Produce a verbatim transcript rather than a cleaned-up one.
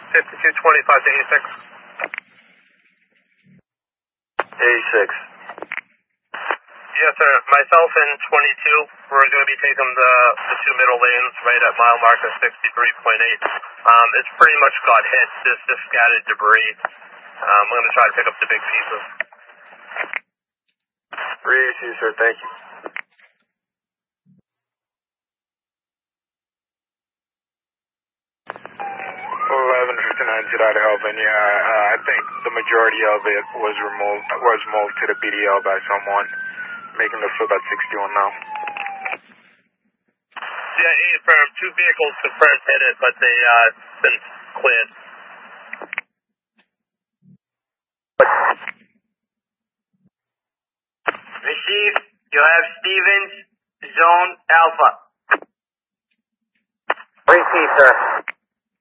fifty-two twenty-five to eighty-six. eighty-six. Yes, sir. Myself and twenty-two, we're going to be taking the, the two middle lanes right at mile marker sixty-three point eight. Um, it's pretty much got hit, just, just scattered debris. Um, I'm going to try to pick up the big pieces. Read you, sir. Thank you. eleven fifty-nine to that help, and yeah, uh, I think the majority of it was removed, was moved to the B D L by someone, making the flip at sixty-one now. Yeah, A firm. Two vehicles confirmed hit it, but they uh been cleared. Receive. You have Stevens, Zone Alpha. Repeat, sir.